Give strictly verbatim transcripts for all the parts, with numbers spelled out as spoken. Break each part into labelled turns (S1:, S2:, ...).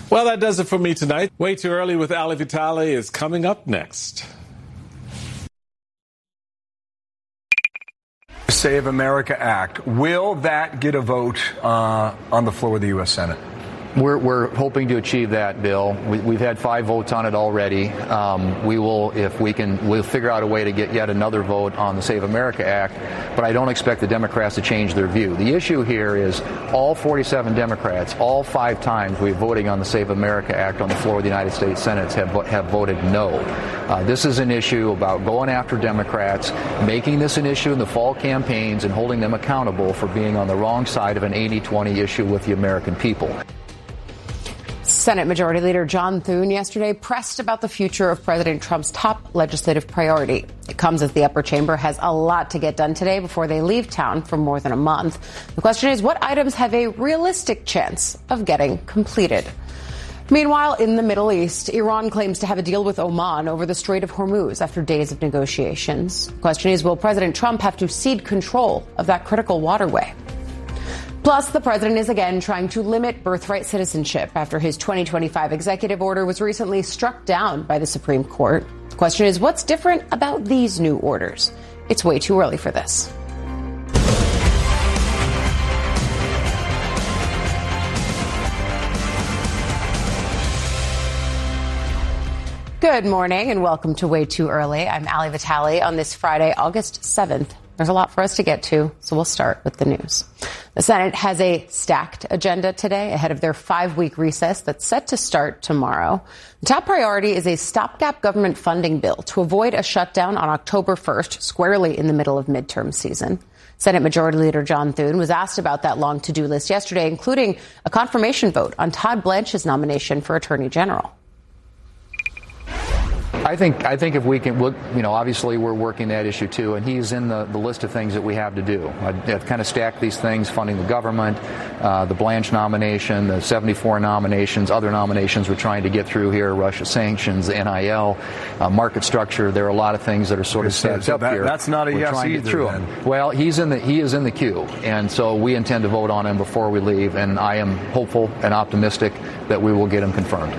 S1: Well, that does it for me tonight. Way Too Early with Ali Vitale is coming up next.
S2: Save America Act. Will that get a vote uh, on the floor of the U S Senate?
S3: We're, we're hoping to achieve that, Bill. We, we've had five votes on it already. Um, we will, if we can, we'll figure out a way to get yet another vote on the Save America Act, but I don't expect the Democrats to change their view. The issue here is all forty-seven Democrats, all five times we're voting on the Save America Act on the floor of the United States Senate have, have voted no. Uh, this is an issue about going after Democrats, making this an issue in the fall campaigns, and holding them accountable for being on the wrong side of an eighty twenty issue with the American people.
S4: Senate Majority Leader John Thune yesterday pressed about the future of President Trump's top legislative priority. It comes as the upper chamber has a lot to get done today before they leave town for more than a month. The question is, what items have a realistic chance of getting completed? Meanwhile, in the Middle East, Iran claims to have a deal with Oman over the Strait of Hormuz after days of negotiations. The question is, will President Trump have to cede control of that critical waterway? Plus, the president is again trying to limit birthright citizenship after his twenty twenty-five executive order was recently struck down by the Supreme Court. The question is, what's different about these new orders? It's way too early for this. Good morning and welcome to Way Too Early. I'm Ali Vitale on this Friday, August seventh. There's a lot for us to get to, so we'll start with the news. The Senate has a stacked agenda today ahead of their five-week recess that's set to start tomorrow. The top priority is a stopgap government funding bill to avoid a shutdown on October first, squarely in the middle of midterm season. Senate Majority Leader John Thune was asked about that long to-do list yesterday, including a confirmation vote on Todd Blanche's nomination for Attorney General.
S3: I think I think if we can, look, you know, obviously we're working that issue too, and he's in the, the list of things that we have to do. I've, I've kind of stacked these things: funding the government, uh, the Blanche nomination, the seventy-four nominations, other nominations we're trying to get through here, Russia sanctions, N I L, uh, market structure. There are a lot of things that are sort of stacked
S2: so
S3: up
S2: that,
S3: here.
S2: That's not a
S3: we're
S2: yes
S3: trying
S2: either.
S3: To get through
S2: then.
S3: them. Well, he's in the he is in the queue, and so we intend to vote on him before we leave, and I am hopeful and optimistic that we will get him confirmed.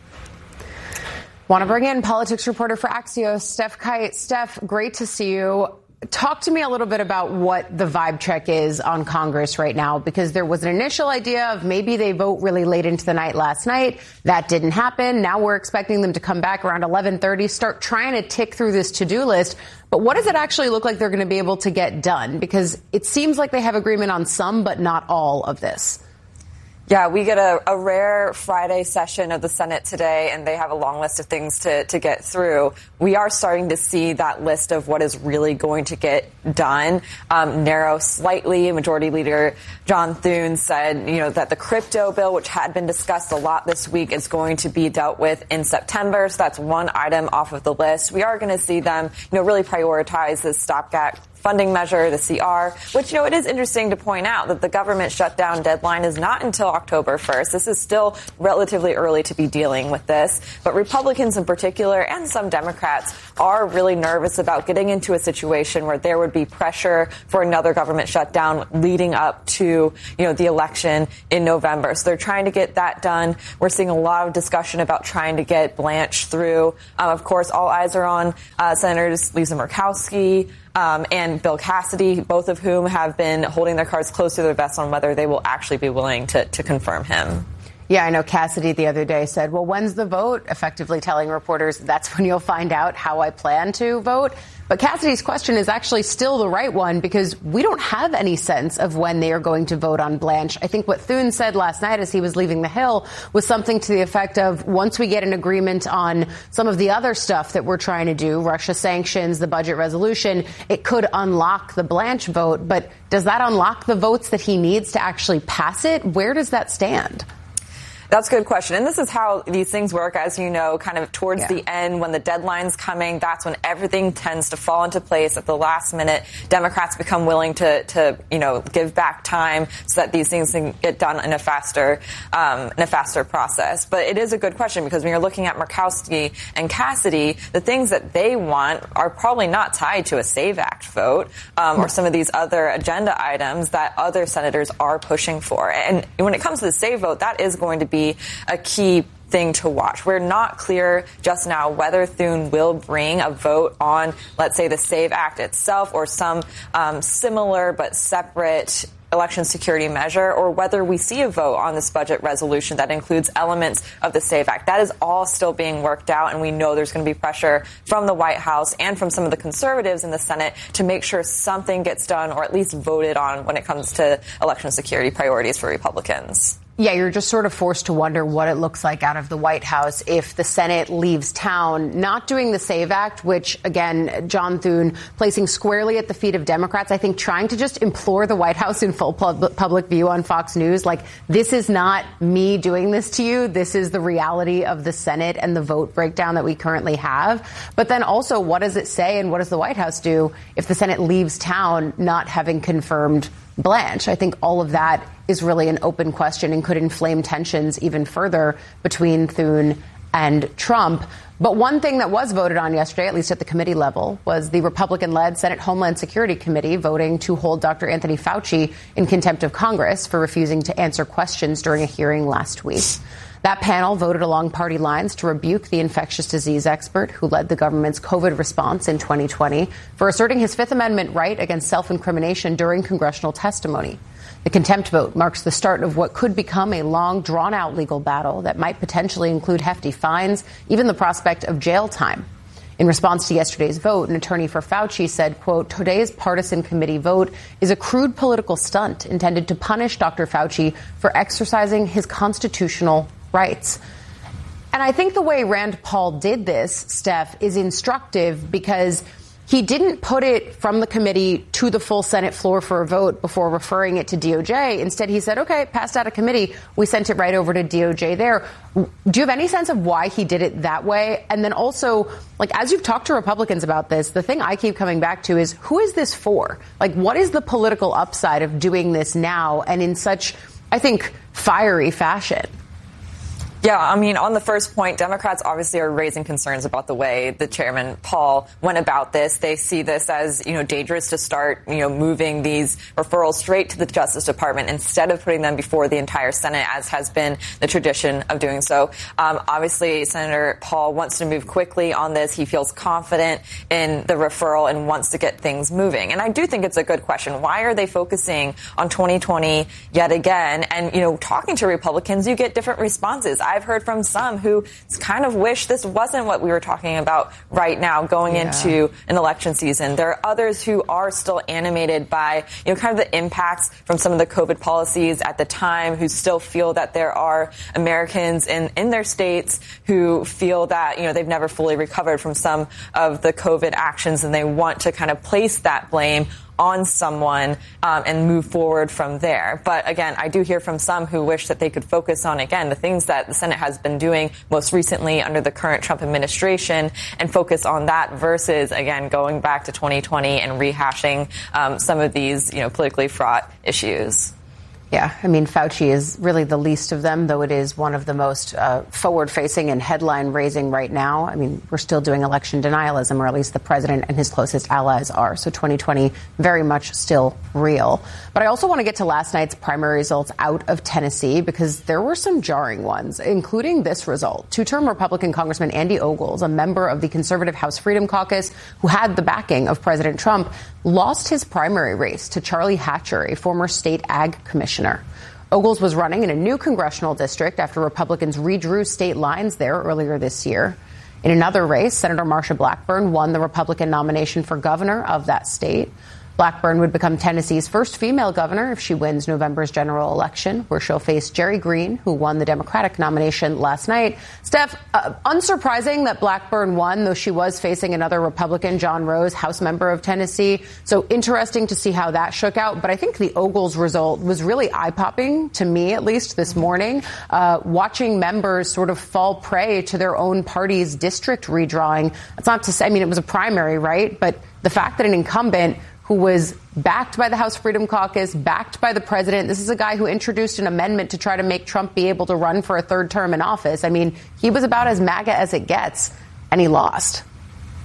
S4: Want to bring in politics reporter for Axios, Steph Kite. Steph, great to see you. Talk to me a little bit about what the vibe check is on Congress right now, because there was an initial idea of maybe they vote really late into the night last night. That didn't happen. Now we're expecting them to come back around eleven thirty, start trying to tick through this to-do list. But what does it actually look like they're going to be able to get done? Because it seems like they have agreement on some, but not all of this.
S5: Yeah, we get a, a rare Friday session of the Senate today, and they have a long list of things to, to get through. We are starting to see that list of what is really going to get done um, narrow slightly. Majority Leader John Thune said, you know, that the crypto bill, which had been discussed a lot this week, is going to be dealt with in September. So that's one item off of the list. We are going to see them, you know, really prioritize this stopgap funding measure, the C R, which, you know, it is interesting to point out that the government shutdown deadline is not until October first. This is still relatively early to be dealing with this. But Republicans in particular, and some Democrats, are really nervous about getting into a situation where there would be pressure for another government shutdown leading up to, you know, the election in November. So they're trying to get that done. We're seeing a lot of discussion about trying to get Blanche through. Um, of course, all eyes are on uh, Senators Lisa Murkowski Um, and Bill Cassidy, both of whom have been holding their cards close to their vest on whether they will actually be willing to, to confirm him.
S4: Yeah, I know Cassidy the other day said, well, when's the vote? Effectively telling reporters that's when you'll find out how I plan to vote. But Cassidy's question is actually still the right one, because we don't have any sense of when they are going to vote on Blanche. I think what Thune said last night as he was leaving the Hill was something to the effect of, once we get an agreement on some of the other stuff that we're trying to do, Russia sanctions, the budget resolution, it could unlock the Blanche vote. But does that unlock the votes that he needs to actually pass it? Where does that stand?
S5: That's a good question. And this is how these things work, as you know, kind of towards
S4: yeah.
S5: the end, when the deadline's coming, that's when everything tends to fall into place at the last minute. Democrats become willing to, to you know, give back time so that these things can get done in a faster, um, in a faster process. But it is a good question, because when you're looking at Murkowski and Cassidy, the things that they want are probably not tied to a SAVE Act Act vote um, or some of these other agenda items that other senators are pushing for. And when it comes to the SAVE vote, that is going to be a key thing to watch. We're not clear just now whether Thune will bring a vote on, let's say, the SAVE Act itself or some um, similar but separate election security measure, or whether we see a vote on this budget resolution that includes elements of the SAVE Act. That is all still being worked out, and we know there's going to be pressure from the White House and from some of the conservatives in the Senate to make sure something gets done or at least voted on when it comes to election security priorities for Republicans.
S4: Yeah, you're just sort of forced to wonder what it looks like out of the White House if the Senate leaves town, not doing the SAVE Act, which, again, John Thune placing squarely at the feet of Democrats, I think trying to just implore the White House in full pub- public view on Fox News, like, this is not me doing this to you. This is the reality of the Senate and the vote breakdown that we currently have. But then also, what does it say and what does the White House do if the Senate leaves town not having confirmed Blanche? I think all of that is really an open question and could inflame tensions even further between Thune and Trump. But one thing that was voted on yesterday, at least at the committee level, was the Republican-led Senate Homeland Security Committee voting to hold Doctor Anthony Fauci in contempt of Congress for refusing to answer questions during a hearing last week. That panel voted along party lines to rebuke the infectious disease expert who led the government's COVID response in twenty twenty for asserting his Fifth Amendment right against self-incrimination during congressional testimony. The contempt vote marks the start of what could become a long, drawn-out legal battle that might potentially include hefty fines, even the prospect of jail time. In response to yesterday's vote, an attorney for Fauci said, quote, today's partisan committee vote is a crude political stunt intended to punish Doctor Fauci for exercising his constitutional rights. And I think the way Rand Paul did this, Steph, is instructive because he didn't put it from the committee to the full Senate floor for a vote before referring it to D O J. Instead, he said, OK, passed out of committee. We sent it right over to D O J there. Do you have any sense of why he did it that way? And then also, like, as you've talked to Republicans about this, the thing I keep coming back to is, who is this for? Like, what is the political upside of doing this now and in such, I think, fiery fashion?
S5: Yeah, I mean, on the first point, Democrats obviously are raising concerns about the way the chairman, Paul, went about this. They see this as, you know, dangerous to start, you know, moving these referrals straight to the Justice Department instead of putting them before the entire Senate, as has been the tradition of doing so. Um, obviously, Senator Paul wants to move quickly on this. He feels confident in the referral and wants to get things moving. And I do think it's a good question. Why are they focusing on twenty twenty yet again? And, you know, talking to Republicans, you get different responses. I've heard from some who kind of wish this wasn't what we were talking about right now going yeah. into an election season. There are others who are still animated by, you know, kind of the impacts from some of the COVID policies at the time, who still feel that there are Americans in, in their states who feel that, you know, they've never fully recovered from some of the COVID actions, and they want to kind of place that blame on someone um, and move forward from there. But again, I do hear from some who wish that they could focus on, again, the things that the Senate has been doing most recently under the current Trump administration and focus on that versus, again, going back to twenty twenty and rehashing um, some of these, you know, politically fraught issues.
S4: Yeah, I mean, Fauci is really the least of them, though it is one of the most uh, forward-facing and headline-raising right now. I mean, we're still doing election denialism, or at least the president and his closest allies are. So twenty twenty, very much still real. But I also want to get to last night's primary results out of Tennessee, because there were some jarring ones, including this result. Two-term Republican Congressman Andy Ogles, a member of the conservative House Freedom Caucus who had the backing of President Trump, lost his primary race to Charlie Hatcher, a former state ag commissioner. Ogles was running in a new congressional district after Republicans redrew state lines there earlier this year. In another race, Senator Marsha Blackburn won the Republican nomination for governor of that state. Blackburn would become Tennessee's first female governor if she wins November's general election, where she'll face Jerry Green, who won the Democratic nomination last night. Steph, uh, unsurprising that Blackburn won, though she was facing another Republican, John Rose, House member of Tennessee. So interesting to see how that shook out. But I think the Ogles result was really eye-popping, to me at least, this morning, uh, watching members sort of fall prey to their own party's district redrawing. That's not to say, I mean, it was a primary, right? But the fact that an incumbent who was backed by the House Freedom Caucus, backed by the president. This is a guy who introduced an amendment to try to make Trump be able to run for a third term in office. I mean, he was about as MAGA as it gets, and he lost.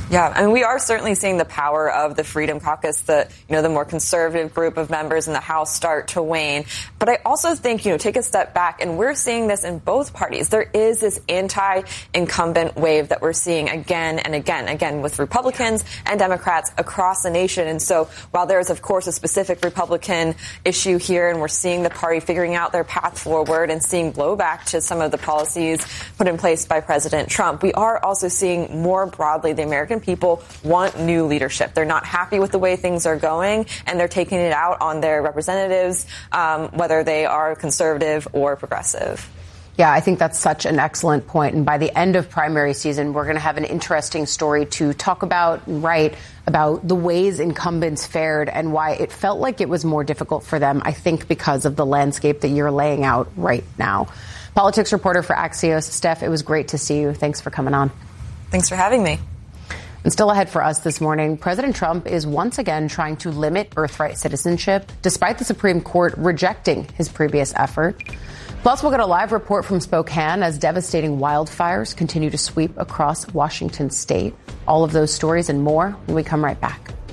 S5: Yeah, I mean, we are certainly seeing the power of the Freedom Caucus, the, you know, the more conservative group of members in the House start to wane. But I also think, you know, take a step back, and we're seeing this in both parties. There is this anti-incumbent wave that we're seeing again and again, again, with Republicans and Democrats across the nation. And so while there is, of course, a specific Republican issue here, and we're seeing the party figuring out their path forward and seeing blowback to some of the policies put in place by President Trump, we are also seeing more broadly the American people want new leadership. They're not happy with the way things are going, and they're taking it out on their representatives, um, whether they are conservative or progressive.
S4: Yeah, I think that's such an excellent point. And by the end of primary season, we're going to have an interesting story to talk about and write about the ways incumbents fared and why it felt like it was more difficult for them, I think, because of the landscape that you're laying out right now. Politics reporter for Axios, Steph, it was great to see you. Thanks for coming on.
S5: Thanks for having me.
S4: And still ahead for us this morning, President Trump is once again trying to limit birthright citizenship, despite the Supreme Court rejecting his previous effort. Plus, we'll get a live report from Spokane as devastating wildfires continue to sweep across Washington state. All of those stories and more when we come right back.